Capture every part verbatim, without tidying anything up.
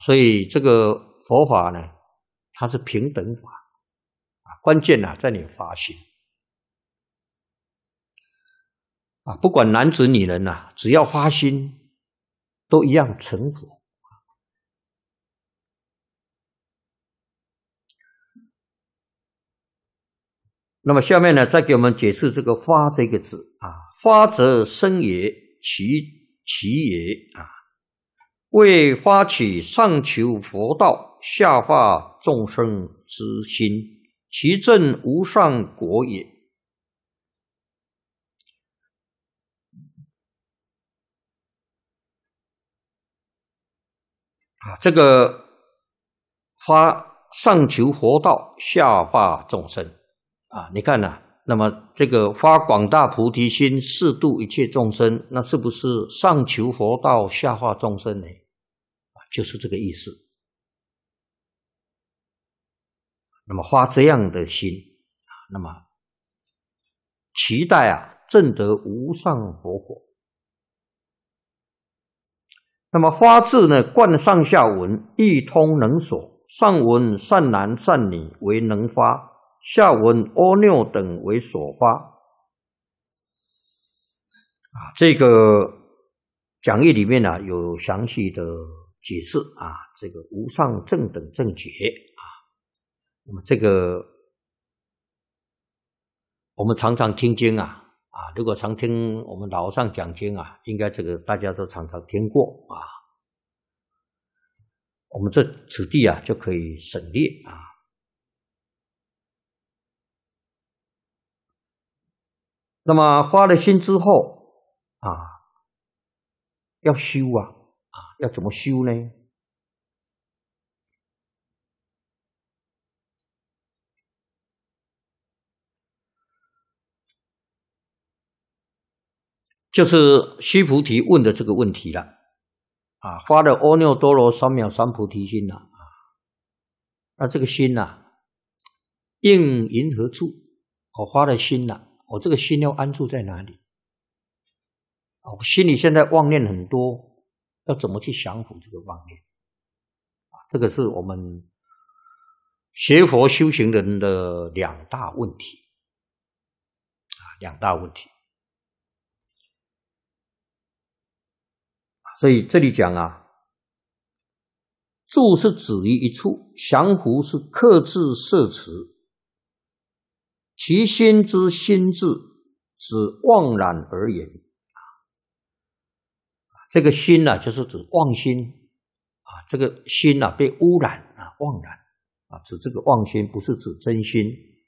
所以这个佛法呢，它是平等法啊，关键啊在你发心啊，不管男子女人啊，只要发心，都一样成佛。那么下面呢，再给我们解释这个“发”这个字啊，“发则生也，其其也啊，为发起上求佛道，下化众生之心，其正无上果也。”啊，这个发上求佛道，下化众生啊，你看呐、啊，那么这个发广大菩提心，示度一切众生，那是不是上求佛道，下化众生呢？啊，就是这个意思。那么发这样的心啊，那么期待啊，证得无上佛果。那么发字呢，贯上下文，一通能所。上文善男善女为能发，下文阿耨等为所发。啊，这个讲义里面呢、啊、有详细的解释啊，这个无上正等正觉啊。那么这个我们常常听经啊。啊，如果常听我们老和尚讲经啊，应该这个大家都常常听过啊。我们这此地啊就可以省略啊。那么发了心之后啊，要修啊，啊，要怎么修呢？就是须菩提问的这个问题了啊，发了阿耨多罗三藐三菩提心了啊，那这个心呐、啊，应云何处？我发了心了，我这个心要安住在哪里？我心里现在妄念很多，要怎么去降伏这个妄念？啊，这个是我们学佛修行人的两大问题啊，两大问题。所以这里讲啊，住是止于一处，降伏是克制摄持。其心之心智，指妄然而言。这个心呢、啊，就是指妄心啊，这个心呢、啊、被污染啊，妄然啊，指这个妄心，不是指真心。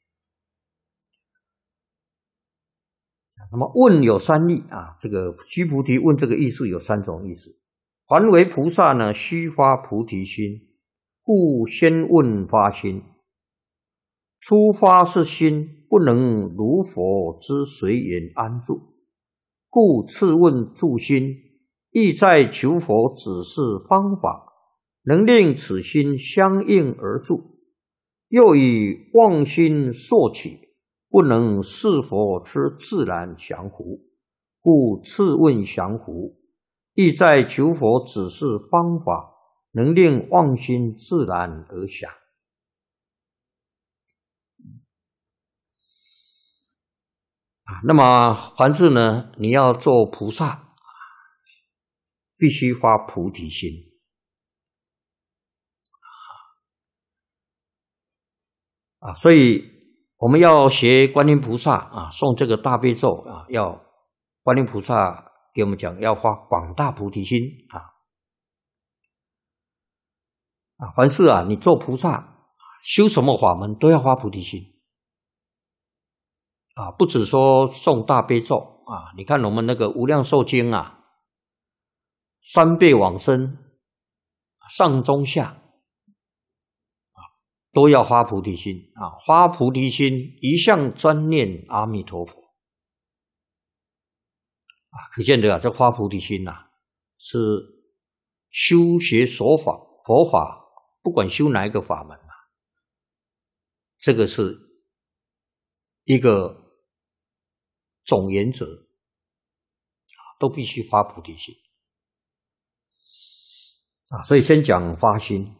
那么问有三义啊，这个须菩提问这个意思有三种意思。凡为菩萨呢，须发菩提心，故先问发心。初发是心，不能如佛之随缘安住，故次问住心，意在求佛指示方法，能令此心相应而住。又以妄心摄起，不能是佛之自然降伏，故次问降伏，意在求佛指示方法，能令妄心自然而降。啊，那么凡是呢，你要做菩萨，必须发菩提心。啊，所以我们要学观音菩萨啊，诵这个大悲咒啊，要观音菩萨给我们讲，要发广大菩提心啊。啊，凡是啊，你做菩萨，修什么法门都要发菩提心。啊，不只说诵大悲咒啊，你看我们那个无量寿经啊，三辈往生，上中下啊，都要发菩提心啊，发菩提心一向专念阿弥陀佛啊，可见得啊，这发菩提心呐、啊，是修学所法佛法，不管修哪一个法门啊，这个是一个总原则，都必须发菩提心啊，所以先讲发心。